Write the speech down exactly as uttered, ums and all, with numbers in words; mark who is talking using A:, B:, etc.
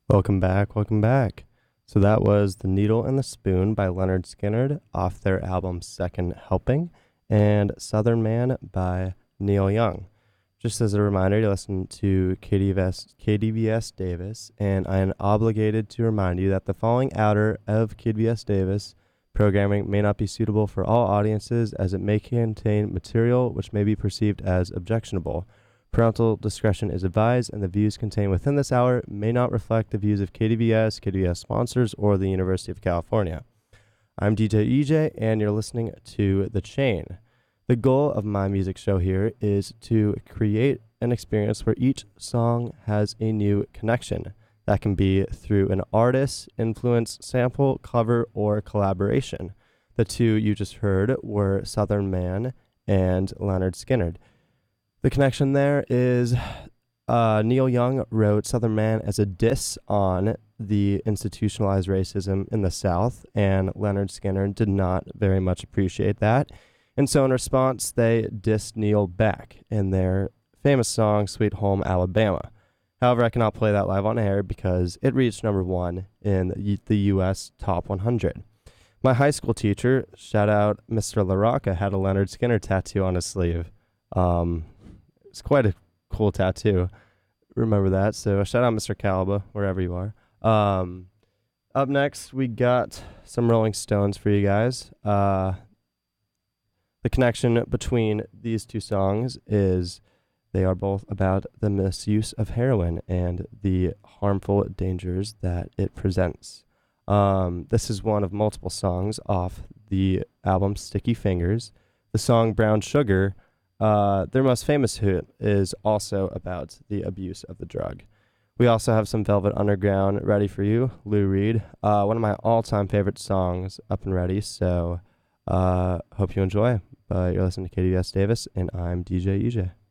A: Welcome back, welcome back. So that was The Needle and the Spoon by Leonard Skinner off their album Second Helping, and Southern Man by Neil Young. Just as a reminder, you listen to K D V S, K D V S Davis, and I am obligated to remind you that the following hour of K D V S Davis programming may not be suitable for all audiences as it may contain material which may be perceived as objectionable. Parental discretion is advised, and the views contained within this hour may not reflect the views of K D V S, K D V S sponsors, or the University of California. I'm D J E J, and you're listening to The Chain. The goal of my music show here is to create an experience where each song has a new connection. That can be through an artist, influence, sample, cover, or collaboration. The two you just heard were Southern Man and Leonard Skinner. The connection there is uh, Neil Young wrote Southern Man as a diss on the institutionalized racism in the South, and Leonard Skinner did not very much appreciate that. And so in response, they dissed Neil back in their famous song, Sweet Home Alabama. However, I cannot play that live on air because it reached number one in the U S Top one hundred. My high school teacher, shout out Mister LaRocca, had a Leonard Skinner tattoo on his sleeve. Um... It's quite a cool tattoo. Remember that. So shout out Mister Calaba, wherever you are. Um, up next, we got some Rolling Stones for you guys. Uh, the connection between these two songs is they are both about the misuse of heroin and the harmful dangers that it presents. Um, this is one of multiple songs off the album Sticky Fingers. The song Brown Sugar, Uh, their most famous hit is also about the abuse of the drug. We also have some Velvet Underground ready for you, Lou Reed, uh, one of my all-time favorite songs up and ready, so uh, hope you enjoy. But you're listening to K D V S Davis, and I'm D J E J.